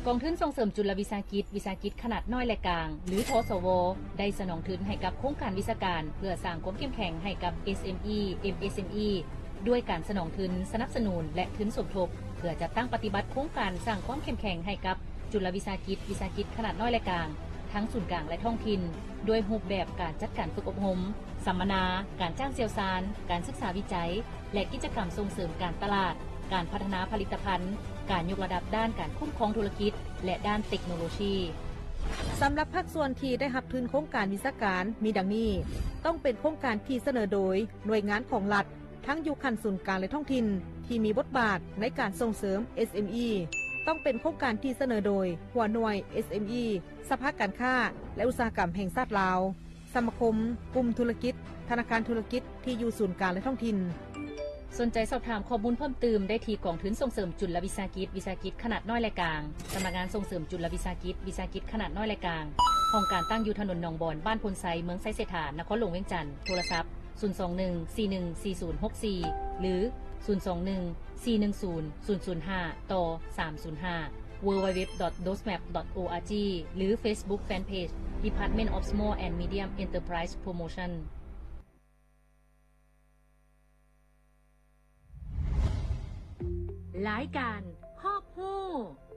กองทุนส่งเสริมจุลวิสาหกิจขนาดน้อยและกลางหรือทสวได้สนองทุนให้กับโครงการวิชาการเพื่อสร้างความเข้มแข็งให้กับ SME MSME ด้วยการสนองทุนสนับสนุนและทุนสมทบเพื่อจัดตั้งปฏิบัติโครงการสร้างความเข้มแข็งให้กับจุลวิสาหกิจขนาดน้อยและกลางทั้งศูนย์กลางและท้องถิ่นด้วยรูปแบบการจัดการฝึกอบรมสัมมนาการจ้างเชี่ยวชาญการศึกษาวิจัยและกิจกรรมส่งเสริมการตลาดการพัฒนาผลิตภัณฑ์การยกระดับด้านการคุ้มครองธุรกิจและด้านเทคโนโลยีสำหรับภาคส่วนที่ได้รับทุนโครงการวิชาการมีดังนี้ต้องเป็นโครงการที่เสนอโดยหน่วยงานของรัฐทั้งอยู่ขั้นศูนย์กลางและท้องถิ่นที่มีบทบาทในการส่งเสริม SME ต้องเป็นโครงการที่เสนอโดยหัวหน่วย SME สภาการค้าและอุตสาหกรรมแห่งชาติลาวสมาคมกลุ่มธุรกิจธนาคารธุรกิจที่อยู่ศูนย์กลางและท้องถิ่นสนใจสอบถามข้อมูลเพิ่มเติมได้ที่กองทุนส่งเสริมจุลวิสาหกิจขนาดน้อยและกลางสำนักงานส่งเสริมจุลวิสาหกิจขนาดน้อยและกลางห้องการตั้งอยู่ถนนหนองบอนบ้านพลไซเมืองไซเสถานครหลวงเวียงจันทร์โทรศัพท์021414064หรือ021410005ต่อ305 www.dosmap.org หรือ Facebook Fanpage Department of Small and Medium Enterprise Promotion รายการฮอบฮู้